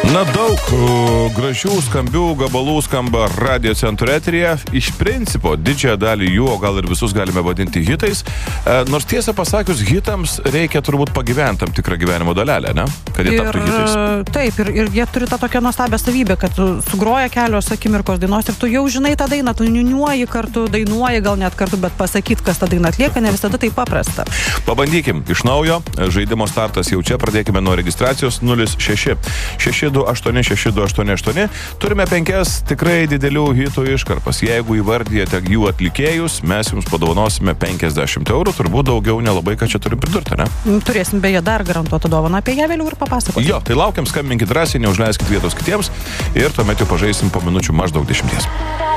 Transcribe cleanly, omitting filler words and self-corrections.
Na, daug gražių, skambių gabalų skamba radio centro eteryje. Iš principo, didžiąją dalį jų, o gal ir visus galime vadinti hitais. Nors tiesą pasakius, hitams reikia turbūt pagyventi tam tikrą gyvenimo dalelę, ne? Kad jie taptų hitais. Taip, ir jie turi tą tokią nuostabią savybę, kad sugroja kelios akimirkos dainos ir tu jau žinai tą dainą, tu niuniuoji kartu, dainuoji gal net kartu, bet pasakyti, kas tą dainą atlieka, ne visada tai paprasta. Pabandykim iš naujo. Žaidimo startas jau čia. Pradėkime nuo registracijos 06286288. Turime 5 tikrai didelių hitų iškarpas. Jeigu įvardyjate jų atlikėjus, mes jums padovanosime 50 eurų. Turbūt daugiau nelabai, ką čia turim pridurti, ne? Turėsim beje dar garantuotą dovaną, apie ją vėliau ir papasakoti. Jo, tai laukiam, skambinkit drąsiai, neužleiskit vietos kitiems ir tuomet jau pažaisim po minučių maždaug 10.